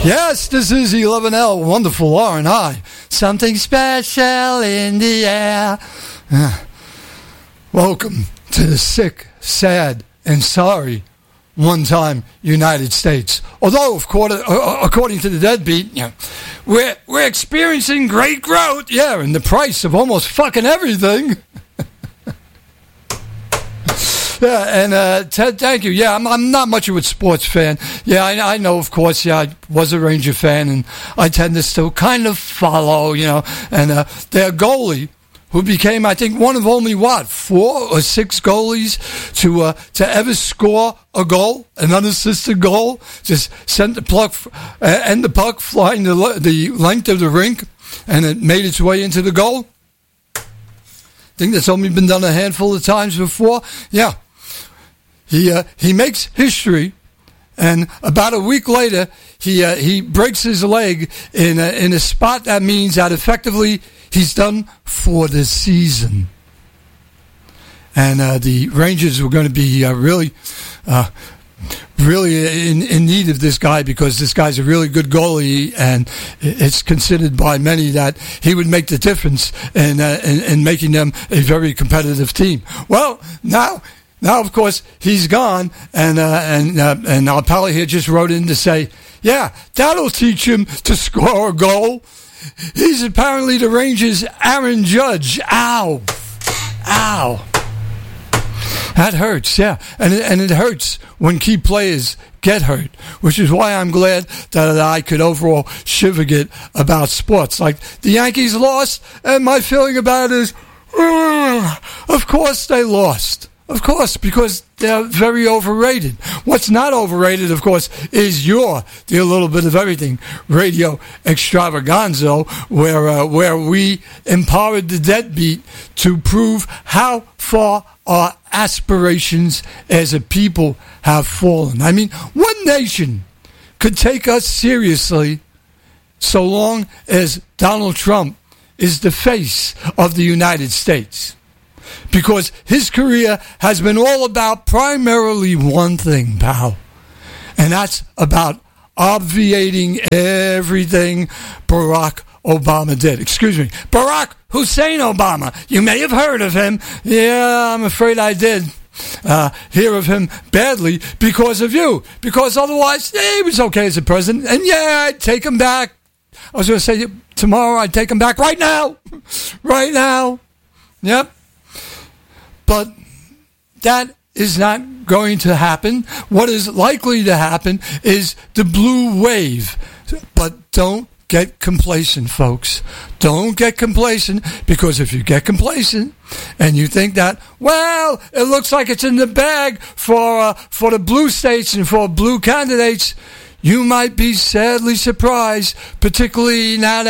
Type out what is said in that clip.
Yes, this is 11L, wonderful R&I. Something special in the air. Welcome to the sick, sad, and sorry one-time United States. Although, according to the Deadbeat, we're experiencing great growth, in the price of almost fucking everything. Ted, thank you. I'm not much of a sports fan. I know, of course, I was a Ranger fan, and I tend to still kind of follow, and their goalie, who became, I think, one of only, 4 or 6 goalies to ever score a goal, an unassisted goal, just sent the puck flying the length of the rink, and it made its way into the goal. I think that's only been done a handful of times before. He makes history, and about a week later, he breaks his leg in a spot that means that effectively he's done for the season. And the Rangers were going to be really in need of this guy, because this guy's a really good goalie, and it's considered by many that he would make the difference in making them a very competitive team. Well, now, of course, he's gone, and our pal here just wrote in to say, that'll teach him to score a goal. He's apparently the Rangers' Aaron Judge. Ow. That hurts, and it hurts when key players get hurt, which is why I'm glad that I could overall shivergate about sports. Like, the Yankees lost, and my feeling about it is, of course they lost. Of course, because they're very overrated. What's not overrated, of course, is your The Little Bit of Everything radio extravaganza, where we empowered the Deadbeat to prove how far our aspirations as a people have fallen. I mean, what nation could take us seriously so long as Donald Trump is the face of the United States? Because his career has been all about primarily one thing, pal. And that's about obviating everything Barack Obama did. Excuse me, Barack Hussein Obama. You may have heard of him. Yeah, I'm afraid I did hear of him badly because of you. Because otherwise, he was okay as a president. And I'd take him back. I was going to say tomorrow, I'd take him back right now. Right now. Yep. But that is not going to happen. What is likely to happen is the blue wave. But don't get complacent, folks. Don't get complacent, because if you get complacent and you think that, well, it looks like it's in the bag for the blue states and for blue candidates, you might be sadly surprised, particularly now that